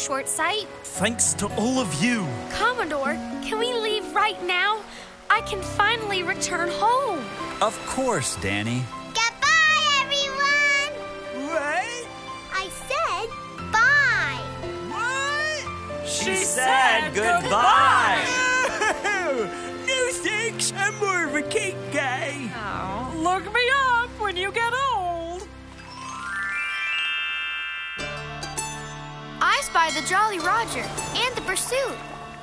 Shortsight. Thanks to all of you. Commodore, can we leave right now? I can finally return home. Of course, Danny. Goodbye, everyone! What? I said bye. What? She said goodbye. No thanks, I'm more of a cake guy. Oh, look me up when you get old. I spy the Jolly Roger and the Pursuit.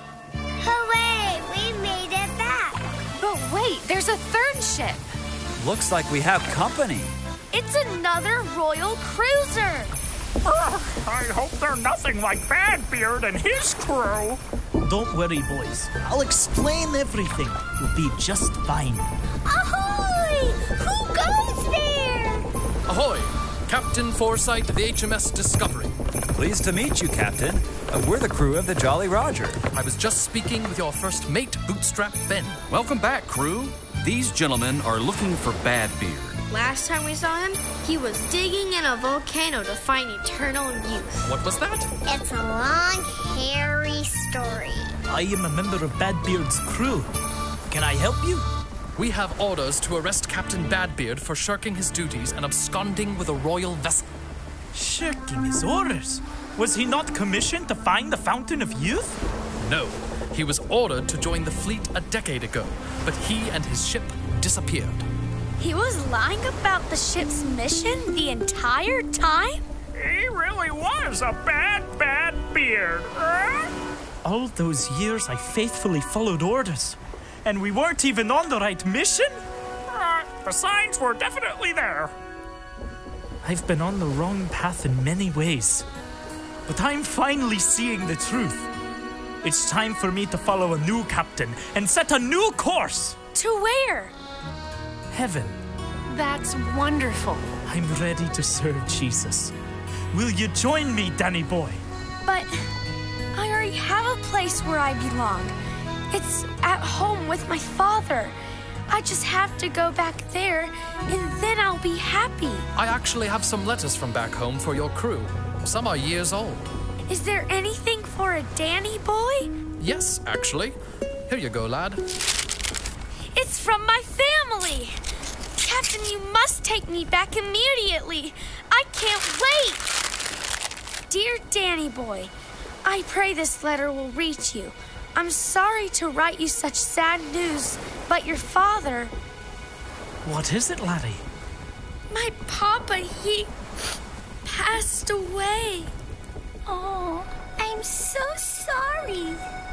Hooray! We made it back. But wait, there's a third ship. Looks like we have company. It's another Royal Cruiser. I hope they're nothing like Badbeard and his crew. Don't worry, boys. I'll explain everything. You'll be just fine. Ahoy! Who goes there? Ahoy! Captain Forsyth of the HMS Discovery. Pleased to meet you, Captain. We're the crew of the Jolly Roger. I was just speaking with your first mate, Bootstrap Ben. Welcome back, crew. These gentlemen are looking for Badbeard. Last time we saw him, he was digging in a volcano to find eternal youth. What was that? It's a long, hairy story. I am a member of Badbeard's crew. Can I help you? We have orders to arrest Captain Badbeard for shirking his duties and absconding with a royal vessel. Shirking his orders. Was he not commissioned to find the Fountain of Youth? No, he was ordered to join the fleet a decade ago, but he and his ship disappeared. He was lying about the ship's mission the entire time? He really was a bad beard. All those years I faithfully followed orders. And we weren't even on the right mission? The signs were definitely there. I've been on the wrong path in many ways. But I'm finally seeing the truth. It's time for me to follow a new captain and set a new course. To where? Heaven. That's wonderful. I'm ready to serve Jesus. Will you join me, Danny boy? But I already have a place where I belong. It's at home with my father. I just have to go back there, and then I'll be happy. I actually have some letters from back home for your crew. Some are years old. Is there anything for a Danny boy? Yes, actually. Here you go, lad. It's from my family. Captain, you must take me back immediately. I can't wait. Dear Danny boy, I pray this letter will reach you. I'm sorry to write you such sad news, but your father... What is it, laddie? My papa, he passed away. Oh, I'm so sorry.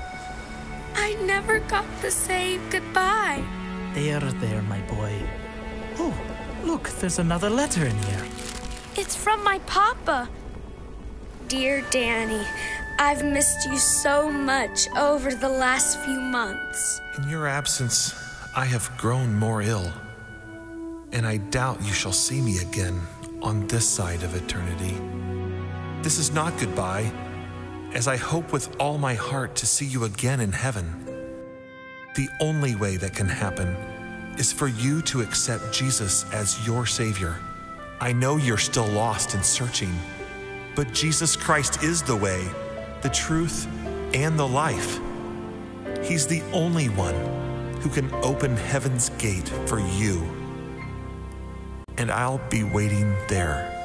I never got to say goodbye. There, my boy. Oh, look, there's another letter in here. It's from my papa. Dear Danny, I've missed you so much over the last few months. In your absence, I have grown more ill, and I doubt you shall see me again on this side of eternity. This is not goodbye, as I hope with all my heart to see you again in heaven. The only way that can happen is for you to accept Jesus as your Savior. I know you're still lost and searching, but Jesus Christ is the way, the truth, and the life. He's the only one who can open heaven's gate for you. And I'll be waiting there.